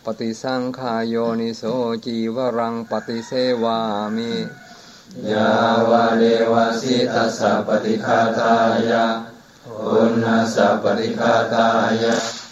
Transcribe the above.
ปฏิสังขายโยนิโสจีวรังปฏิเสวามิยาวะเดวะสิตัสสะปฏิฆาตายะปุณณัสสะปฏิฆาตายะ